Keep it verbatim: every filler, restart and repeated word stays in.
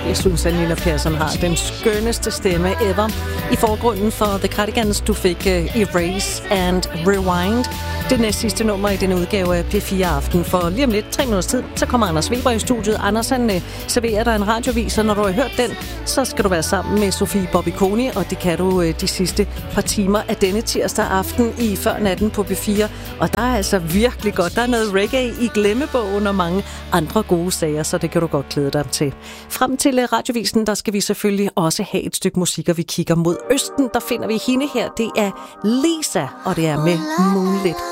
Jeg synes, at Nina Persson har den skønneste stemme ever. I forgrunden for The Cardigans, du fik uh, Erase and Rewind. Det næste sidste nummer i denne udgave af P fire Aften. For lige om lidt, tre minutters tid, så kommer Anders Weber i studiet. Anders, han uh, serverer dig en radiovis, og når du har hørt den, så skal du være sammen med Sofie Bobbikoni, og det kan du uh, de sidste par timer af denne tirsdag aften i Før Natten på P fire. Og der er altså virkelig godt. Der er noget reggae i glemmebogen og mange andre gode sager, så det kan du godt glæde dig til. Frem til uh, radiovisen, der skal vi selvfølgelig også have et stykke musik, og vi kigger mod østen. Der finder vi hende her. Det er Lisa, og det er med Moonlit